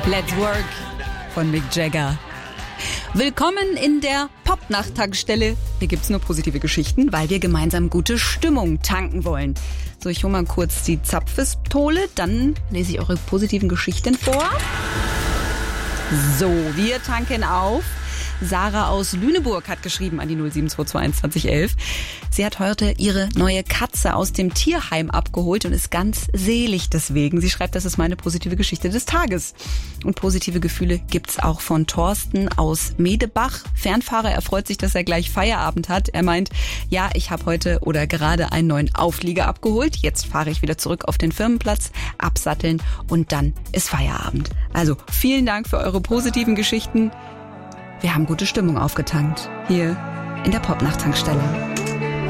Let's Work von Mick Jagger. Willkommen in der Popnacht-Tankstelle. Hier gibt's nur positive Geschichten, weil wir gemeinsam gute Stimmung tanken wollen. So, ich hole mal kurz die Zapfpistole, dann lese ich eure positiven Geschichten vor. So, wir tanken auf. Sarah aus Lüneburg hat geschrieben an die 07221 2011. Sie hat heute ihre neue Katze aus dem Tierheim abgeholt und ist ganz selig deswegen. Sie schreibt, das ist meine positive Geschichte des Tages. Und positive Gefühle gibt's auch von Thorsten aus Medebach. Fernfahrer, er freut sich, dass er gleich Feierabend hat. Er meint, ja, ich habe heute oder gerade einen neuen Auflieger abgeholt. Jetzt fahre ich wieder zurück auf den Firmenplatz, absatteln und dann ist Feierabend. Also vielen Dank für eure positiven Geschichten. Wir haben gute Stimmung aufgetankt hier in der Popnacht-Tankstelle.